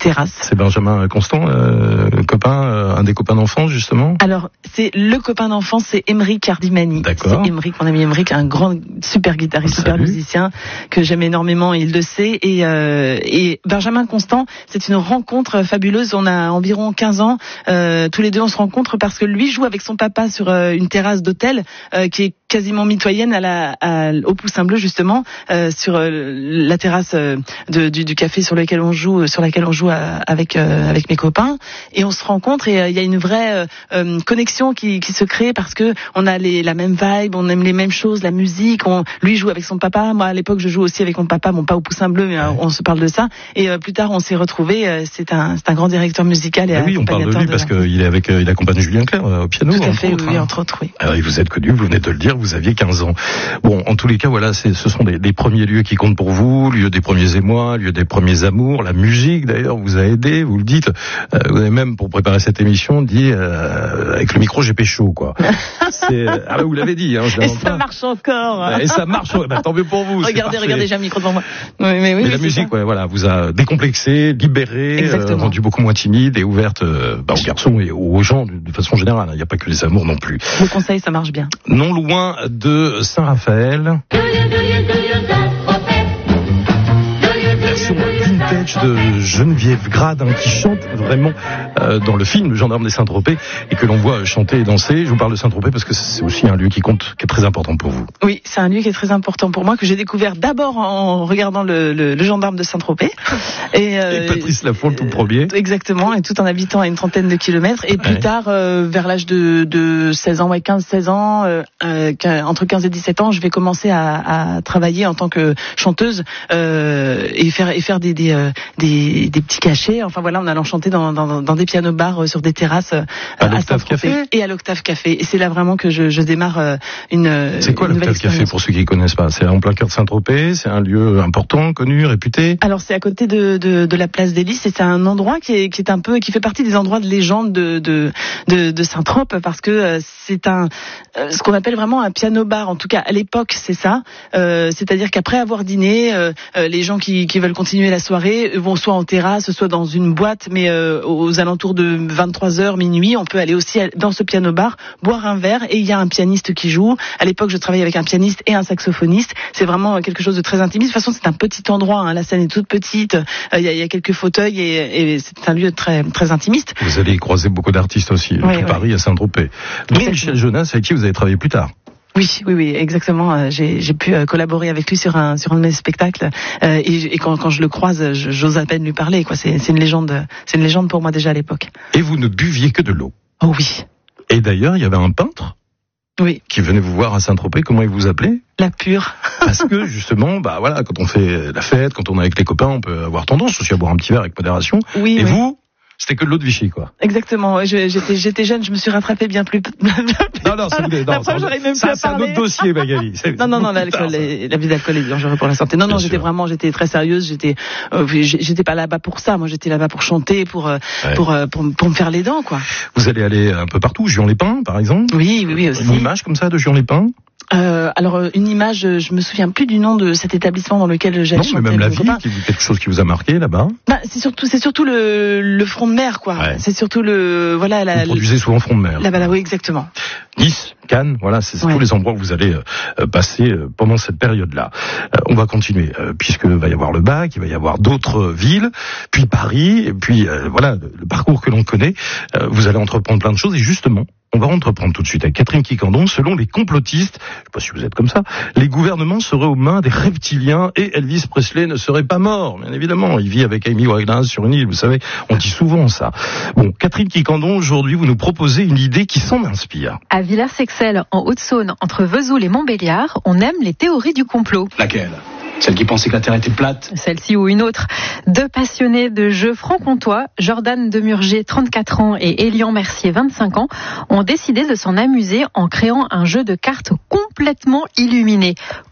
terrasses. C'est Benjamin Constant, copain, un des copains d'enfance justement. Alors c'est le copain d'enfance, c'est Émeric Cardimani. D'accord. C'est Émeric, mon ami Émeric, un grand, super guitariste, super musicien que j'aime énormément, il le sait. Et Benjamin Constant, c'est une rencontre fabuleuse. On a environ 15 ans, tous les deux on se rencontre parce que lui joue avec son papa sur une terrasse d'hôtel qui est quasiment mitoyenne au Poussin Bleu justement, sur la terrasse du café sur laquelle on joue avec mes copains, et on se rencontre et il y a une vraie connexion qui se crée parce que on a la même vibe, on aime les mêmes choses, la musique. Lui joue avec son papa, moi à l'époque je joue aussi avec mon papa, bon pas au Poussin Bleu mais on se parle de ça, et plus tard on s'est retrouvés. C'est un grand directeur musical et oui, on parle de lui parce qu'il accompagne Julien Clerc au piano. Tout à fait, entre autres, oui, entre autres, oui. Alors, vous êtes connu, vous venez de le dire, vous aviez 15 ans. Bon, en tous les cas, voilà, ce sont des premiers lieux qui comptent pour vous, lieu des premiers émois, lieu des premiers amours. La musique, d'ailleurs, vous a aidé, vous le dites. Vous avez même, pour préparer cette émission, dit, avec le micro, j'ai pécho, quoi. Vous l'avez dit, hein. Et ça marche encore. Et ça marche, tant mieux pour vous. Regardez, j'ai un micro devant moi. Mais la musique, voilà, vous a décomplexé, libéré, rendu beaucoup moins timide et ouverte, aux garçons et aux gens de façon générale. Il n'y a pas que les amours non plus. Le conseil, ça marche bien. Non loin de Saint-Raphaël. Version vintage de Geneviève Grade, qui chante vraiment dans le film Le Gendarme des Saint-Tropez, et que l'on voit chanter et danser. Je vous parle de Saint-Tropez parce que c'est aussi un lieu qui est très important pour vous. Oui, c'est un lieu qui est très important pour moi, que j'ai découvert d'abord en regardant le Gendarme de Saint-Tropez. Et Patrice Laffont, le tout premier. Exactement, et tout en habitant à une trentaine de kilomètres. Et plus tard, vers l'âge de 16 ans, 15-16 ans, entre 15 et 17 ans, je vais commencer à travailler en tant que chanteuse et faire des petits cachets. Enfin voilà, en allant chanter dans des pianos-bars sur des terrasses à l'Octave Café et à l'Octave Café. Et c'est là vraiment que je démarre C'est quoi l'Octave Café pour ceux qui connaissent pas? C'est en plein cœur de Saint-Tropez, c'est un lieu important, connu, réputé. Alors c'est à côté de la place des Lys, et c'est un endroit qui est un peu, qui fait partie des endroits de légende de Saint-Trope, parce que c'est ce qu'on appelle vraiment un piano-bar. En tout cas à l'époque c'est ça. C'est-à-dire qu'après avoir dîné, les gens qui veulent continuer la soirée vont soit en terrasse, soit dans une boîte, mais aux alentours de 23h, minuit, on peut aller aussi dans ce piano-bar, boire un verre, et il y a un pianiste qui joue. À l'époque, je travaillais avec un pianiste et un saxophoniste. C'est vraiment quelque chose de très intimiste. De toute façon, c'est un petit endroit, la scène est toute petite, il y a quelques fauteuils, et c'est un lieu très, très intimiste. Vous allez y croiser beaucoup d'artistes aussi, tout Paris à Saint-Tropez. Donc Michel Jonas, avec qui vous avez travaillé plus tard. Oui, exactement. J'ai pu collaborer avec lui sur un de mes spectacles, et quand je le croise, j'ose à peine lui parler, quoi. C'est une légende pour moi déjà à l'époque. Et vous ne buviez que de l'eau. Oh oui. Et d'ailleurs, il y avait un peintre. Oui. Qui venait vous voir à Saint-Tropez. Comment il vous appelait? La Pure. Parce que justement, quand on fait la fête, quand on est avec les copains, on peut avoir tendance aussi à boire un petit verre avec modération. Oui. Et vous, c'était que de l'eau de Vichy, quoi. Exactement. J'étais jeune, je me suis rattrapée bien plus. Non, c'est un autre dossier, Magali. Non, l'abus d'alcool est dangereux pour la santé. Non, j'étais très sérieuse. J'étais pas là-bas pour ça. Moi, j'étais là-bas pour chanter, pour me faire les dents, quoi. Vous allez aller un peu partout, Juan-les-Pins, par exemple. Oui, aussi. Une image comme ça de Juan-les-Pins. Alors une image, je me souviens plus du nom de cet établissement dans lequel j'allais chanter. Non, mais même la ville, quelque chose qui vous a marqué là-bas. C'est surtout le front de mer, quoi. Ouais. C'est surtout vous produisez souvent front de mer. Là-bas, oui, exactement. Nice, Cannes, voilà, c'est tous les endroits où vous allez passer pendant cette période-là. On va continuer, puisque va y avoir le bac, il va y avoir d'autres villes, puis Paris, et puis le parcours que l'on connaît. Vous allez entreprendre plein de choses, et justement, on va entreprendre tout de suite avec Catherine Quicandon. Selon les complotistes, je sais pas si vous êtes comme ça, les gouvernements seraient aux mains des reptiliens et Elvis Presley ne serait pas mort. Bien évidemment, il vit avec Amy Winehouse sur une île, vous savez, on dit souvent ça. Bon, Catherine Quicandon, aujourd'hui, vous nous proposez une idée qui s'en inspire. À Villars-Sexcel, en Haute-Saône, entre Vesoul et Montbéliard, on aime les théories du complot. Laquelle ? Celle qui pensait que la Terre était plate? Celle-ci ou une autre. Deux passionnés de jeux franc-comtois, Jordan Demurger, 34 ans, et Elian Mercier, 25 ans, ont décidé de s'en amuser en créant un jeu de cartes complètement illuminé.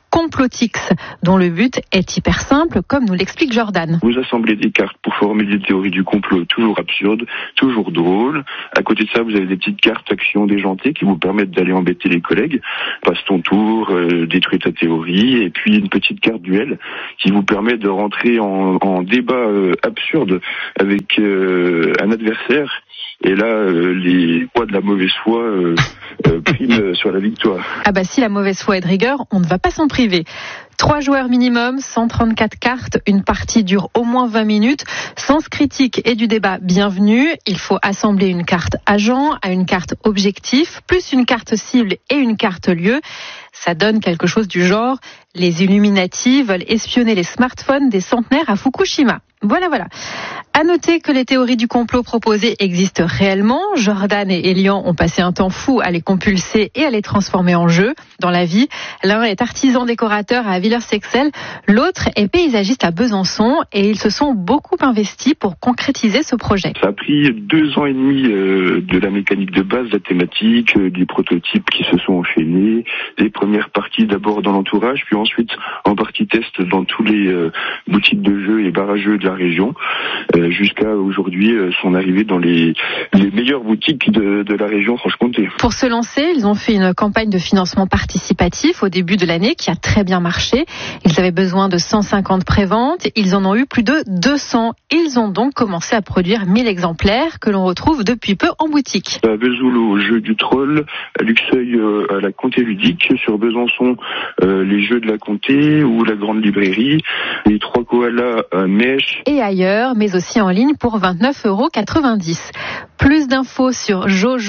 Complotix, dont le but est hyper simple, comme nous l'explique Jordan. Vous assemblez des cartes pour former des théories du complot toujours absurdes, toujours drôles. À côté de ça, vous avez des petites cartes actions déjantées qui vous permettent d'aller embêter les collègues. Passe ton tour, détruis ta théorie, et puis une petite carte duel qui vous permet de rentrer en débat absurde avec un adversaire. Et là, les poids de la mauvaise foi priment sur la victoire. Ah bah si la mauvaise foi est de rigueur, on ne va pas s'en priver. 3 joueurs minimum, 134 cartes, une partie dure au moins 20 minutes. Sens critique et du débat, bienvenue. Il faut assembler une carte agent à une carte objectif, plus une carte cible et une carte lieu. Ça donne quelque chose du genre « Les Illuminati veulent espionner les smartphones des centenaires à Fukushima ». Voilà. À noter que les théories du complot proposées existent réellement. Jordan et Elian ont passé un temps fou à les compulser et à les transformer en jeu. Dans la vie, l'un est artisan décorateur à Villers-Sexel, l'autre est paysagiste à Besançon et ils se sont beaucoup investis pour concrétiser ce projet. Ça a pris 2 ans et demi de la mécanique de base, la thématique, des prototypes qui se sont enchaînés, les premières parties d'abord dans l'entourage, puis ensuite en partie test dans tous les boutiques de jeux et barrageux de la région, jusqu'à aujourd'hui son arrivée dans les meilleures boutiques de la région Franche-Comté. Pour se lancer, ils ont fait une campagne de financement participatif au début de l'année qui a très bien marché. Ils avaient besoin de 150 préventes, ils en ont eu plus de 200. Ils ont donc commencé à produire 1000 exemplaires que l'on retrouve depuis peu en boutique. À Vesoul au jeu du troll, à Luxeuil à la Comté ludique, sur Besançon les jeux de la Comté ou la grande librairie, les 3 koalas à Mèche. Et ailleurs, mais aussi en ligne pour 29,90 €. Plus d'infos sur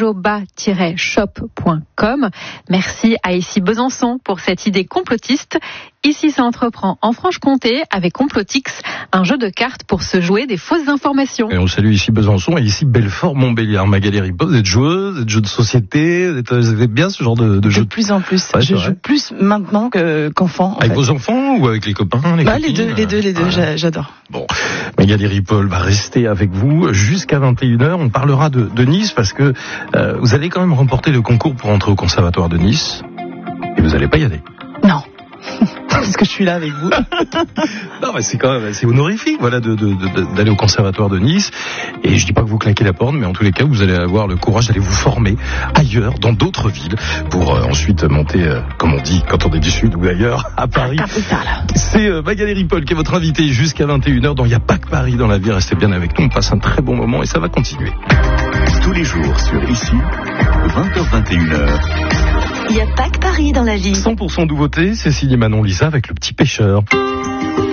jojoba-shop.com. Merci à Ici Besançon pour cette idée complotiste. Ici, ça entreprend en Franche-Comté avec Complotix, un jeu de cartes pour se jouer des fausses informations. Et on salue ici Besançon et ici Belfort-Montbéliard. Magali Ripoll, vous êtes joueuse, vous êtes jeu de société, vous êtes bien ce genre de jeu? De plus en plus. Ouais, je joue plus maintenant qu'enfant. Avec vos enfants ou avec les copains, les copines? Les deux. Ouais. J'adore. Bon, Magali Ripoll va rester avec vous jusqu'à 21h. On parlera de Nice parce que vous allez quand même remporter le concours pour entrer au conservatoire de Nice et vous n'allez pas y aller. Non. Parce que je suis là avec vous. Non, mais c'est quand même assez honorifique, voilà, d'aller au conservatoire de Nice. Et je dis pas que vous claquez la porte, mais en tous les cas, vous allez avoir le courage d'aller vous former ailleurs, dans d'autres villes, pour ensuite monter, comme on dit, quand on est du Sud ou ailleurs, à Paris. C'est Magali Ripoll qui est votre invitée jusqu'à 21h. Donc il n'y a pas que Paris dans la vie. Restez bien avec nous. On passe un très bon moment et ça va continuer. Tous les jours sur Ici, 20h-21h. Il n'y a pas que Paris dans la vie. 100% nouveauté, c'est signé Manon Lisa avec Le Petit Pêcheur.